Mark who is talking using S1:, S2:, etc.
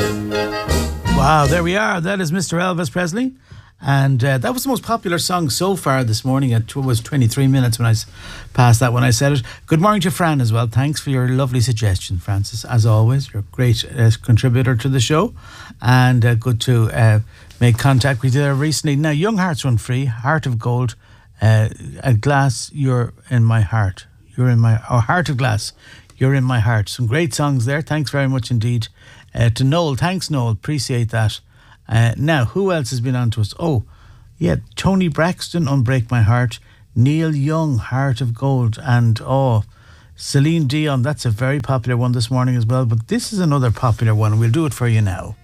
S1: Wow, there we are. That is Mr. Elvis Presley. And that was the most popular song so far this morning. It was 23 minutes when I passed that when I said it. Good morning to Fran as well. Thanks for your lovely suggestion, Francis. As always, you're a great contributor to the show. And good to make contact with you there recently. Now, Young Hearts Run Free, Heart of Gold, a glass, you're in my heart. You're in my... Or Heart of Glass, you're in my heart. Some great songs there. Thanks very much indeed. To Noel. Thanks, Noel. Appreciate that. Now, who else has been on to us? Oh, yeah, Tony Braxton, Unbreak My Heart. Neil Young, Heart of Gold. And, Celine Dion. That's a very popular one this morning as well. But this is another popular one. We'll do it for you now.